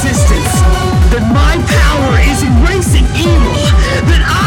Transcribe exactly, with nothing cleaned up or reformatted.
existence, that my power is erasing evil, that I